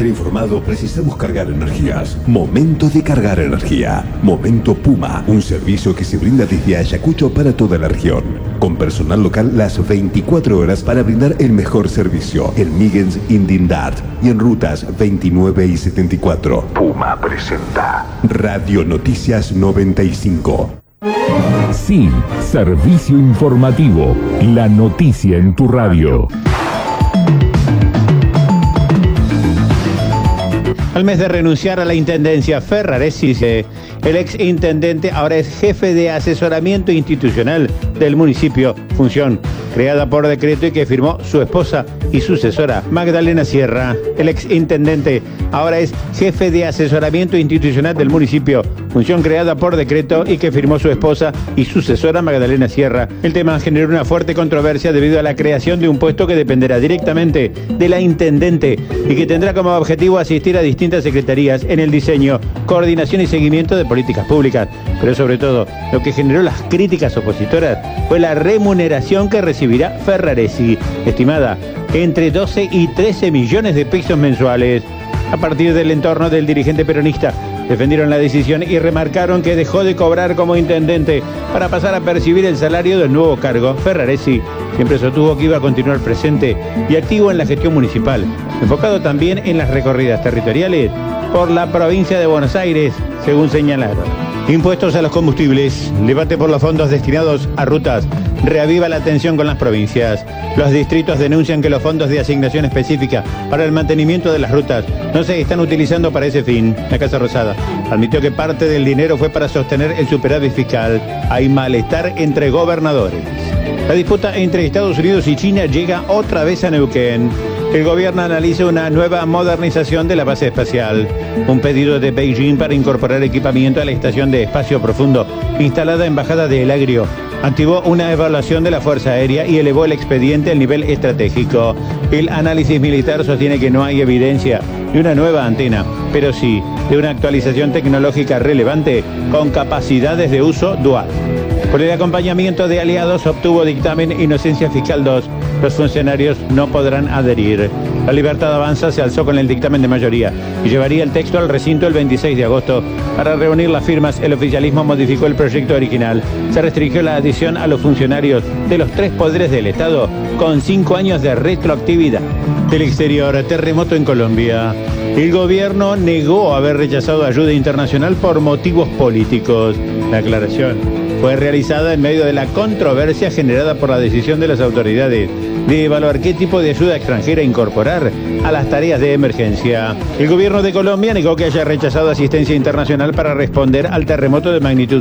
estar informado, precisamos cargar energías. Momento de cargar energía. Momento Puma, un servicio que se brinda desde Ayacucho para toda la región. Con personal local las 24 horas para brindar el mejor servicio. En Migens Indindad y en rutas 29 y 74. Puma presenta Radio Noticias 95. Sí, servicio informativo. La noticia en tu radio. Al mes de renunciar a la intendencia, Ferraresi, el ex intendente, ahora es jefe de asesoramiento institucional del municipio, función creada por decreto y que firmó su esposa y sucesora, Magdalena Sierra. El ex intendente ahora es jefe de asesoramiento institucional del municipio, función creada por decreto y que firmó su esposa y sucesora, Magdalena Sierra. El tema generó una fuerte controversia debido a la creación de un puesto que dependerá directamente de la intendente y que tendrá como objetivo asistir a distintas secretarías en el diseño, coordinación y seguimiento de políticas públicas. Pero sobre todo, lo que generó las críticas opositoras fue la remuneración que recibirá Ferraresi, estimada entre 12 y 13 millones de pesos mensuales. A partir del entorno del dirigente peronista, defendieron la decisión y remarcaron que dejó de cobrar como intendente para pasar a percibir el salario del nuevo cargo. Ferraresi siempre sostuvo que iba a continuar presente y activo en la gestión municipal, enfocado también en las recorridas territoriales por la provincia de Buenos Aires, según señalaron. Impuestos a los combustibles, debate por los fondos destinados a rutas, reaviva la tensión con las provincias. Los distritos denuncian que los fondos de asignación específica para el mantenimiento de las rutas no se están utilizando para ese fin. La Casa Rosada admitió que parte del dinero fue para sostener el superávit fiscal. Hay malestar entre gobernadores. La disputa entre Estados Unidos y China llega otra vez a Neuquén. El gobierno analiza una nueva modernización de la base espacial. Un pedido de Beijing para incorporar equipamiento a la estación de espacio profundo instalada en Bajada de El Agrio activó una evaluación de la Fuerza Aérea y elevó el expediente al nivel estratégico. El análisis militar sostiene que no hay evidencia de una nueva antena, pero sí de una actualización tecnológica relevante con capacidades de uso dual. Por el acompañamiento de aliados obtuvo dictamen Inocencia Fiscal 2. Los funcionarios no podrán adherir. La Libertad Avanza se alzó con el dictamen de mayoría y llevaría el texto al recinto el 26 de agosto. Para reunir las firmas, el oficialismo modificó el proyecto original. Se restringió la adición a los funcionarios de los 3 poderes del Estado con 5 años de retroactividad. Del exterior, terremoto en Colombia. El gobierno negó haber rechazado ayuda internacional por motivos políticos. La aclaración fue realizada en medio de la controversia generada por la decisión de las autoridades de evaluar qué tipo de ayuda extranjera incorporar a las tareas de emergencia. El gobierno de Colombia negó que haya rechazado asistencia internacional para responder al terremoto de magnitud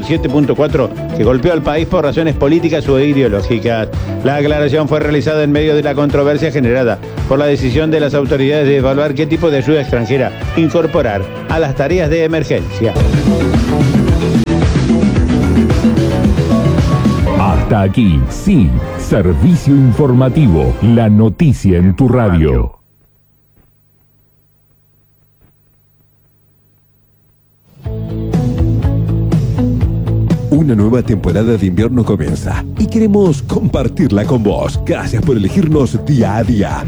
7.4 que golpeó al país por razones políticas o ideológicas. La aclaración fue realizada en medio de la controversia generada por la decisión de las autoridades de evaluar qué tipo de ayuda extranjera incorporar a las tareas de emergencia. Hasta aquí, sí, servicio informativo, la noticia en tu radio. Una nueva temporada de invierno comienza y queremos compartirla con vos. Gracias por elegirnos día a día.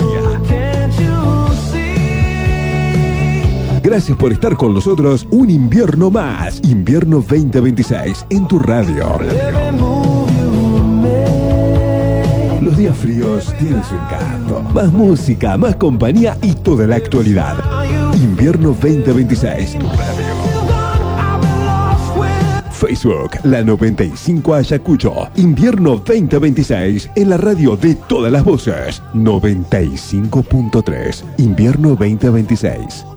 Gracias por estar con nosotros un invierno más. Invierno 2026 en tu radio. Los días fríos tienen su encanto. Más música, más compañía y toda la actualidad. Invierno 2026, tu radio. Facebook, la 95 Ayacucho. Invierno 2026 en la radio de todas las voces. 95.3. Invierno 2026.